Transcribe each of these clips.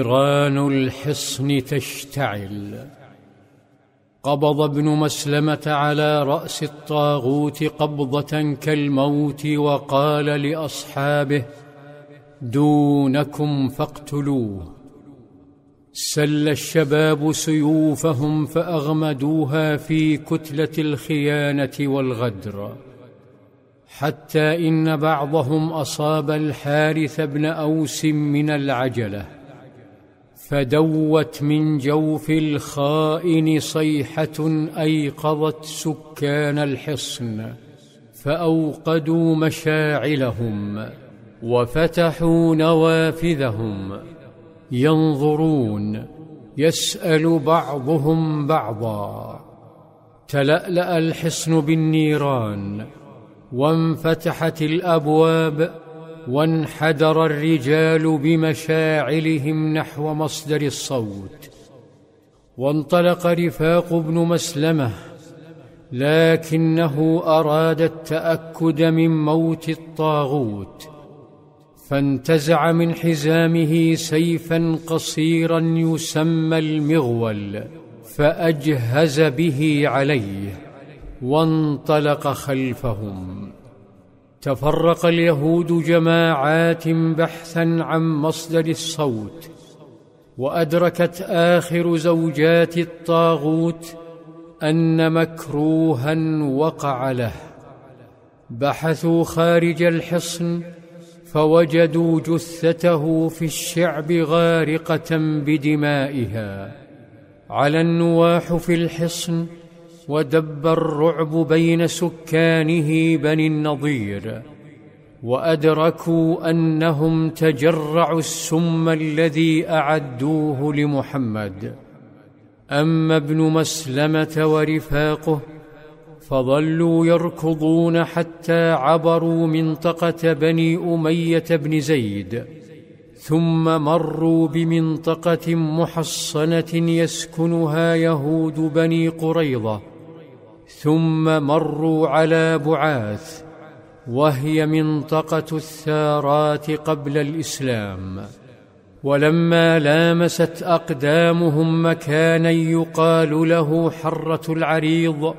نيران الحصن تشتعل. قبض ابن مسلمة على رأس الطاغوت قبضة كالموت وقال لأصحابه: دونكم فاقتلوه. سل الشباب سيوفهم فأغمدوها في كتلة الخيانة والغدر، حتى إن بعضهم أصاب الحارث بن أوس من العجلة، فدوت من جوف الخائن صيحة أيقظت سكان الحصن، فأوقدوا مشاعلهم وفتحوا نوافذهم، ينظرون، يسأل بعضهم بعضا. تلألأ الحصن بالنيران، وانفتحت الأبواب، وانحدر الرجال بمشاعلهم نحو مصدر الصوت. وانطلق رفاق بن مسلمة، لكنه أراد التأكد من موت الطاغوت، فانتزع من حزامه سيفا قصيرا يسمى المغول، فأجهز به عليه، وانطلق خلفهم. تفرق اليهود جماعات بحثا عن مصدر الصوت، وأدركت آخر زوجات الطاغوت أن مكروها وقع له. بحثوا خارج الحصن، فوجدوا جثته في الشعب غارقة بدمائها. على النواح في الحصن، ودب الرعب بين سكانه بني النضير، وأدركوا أنهم تجرعوا السم الذي أعدوه لمحمد. أما ابن مسلمة ورفاقه فظلوا يركضون حتى عبروا منطقة بني أمية بن زيد، ثم مروا بمنطقة محصنة يسكنها يهود بني قريظة، ثم مروا على بعاث، وهي منطقة الثارات قبل الإسلام. ولما لامست أقدامهم مكانا يقال له حرة العريض،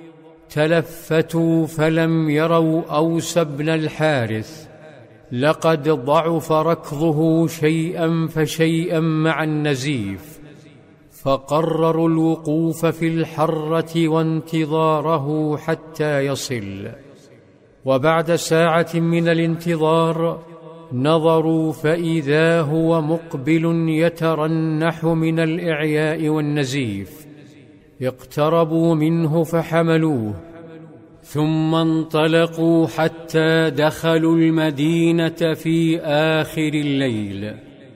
تلفتوا فلم يروا أوس بن الحارث، لقد ضعف ركضه شيئا فشيئا مع النزيف، فقرروا الوقوف في الحرة وانتظاره حتى يصل. وبعد ساعة من الانتظار نظروا فإذا هو مقبل يترنح من الإعياء والنزيف. اقتربوا منه فحملوه، ثم انطلقوا حتى دخلوا المدينة في آخر الليل.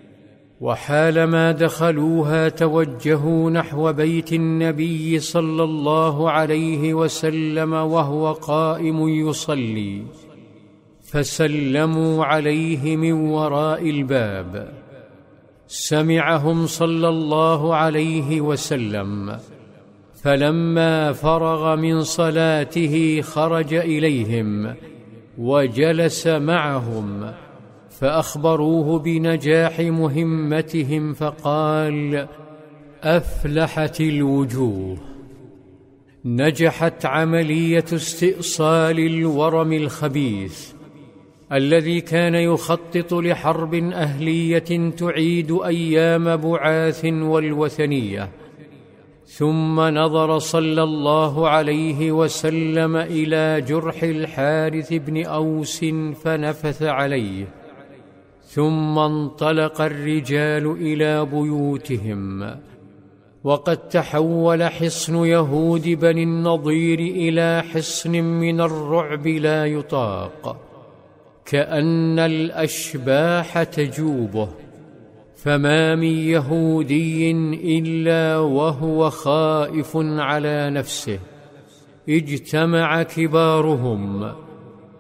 وحالما دخلوها توجهوا نحو بيت النبي صلى الله عليه وسلم وهو قائم يصلي، فسلموا عليه من وراء الباب. سمعهم صلى الله عليه وسلم، فلما فرغ من صلاته خرج إليهم وجلس معهم، فأخبروه بنجاح مهمتهم، فقال: أفلحت الوجوه. نجحت عملية استئصال الورم الخبيث الذي كان يخطط لحرب أهلية تعيد أيام بعاث والوثنية. ثم نظر صلى الله عليه وسلم إلى جرح الحارث بن أوس فنفث عليه، ثم انطلق الرجال إلى بيوتهم. وقد تحول حصن يهود بني النضير إلى حصن من الرعب لا يطاق، كأن الأشباح تجوبه، فما من يهودي إلا وهو خائف على نفسه. اجتمع كبارهم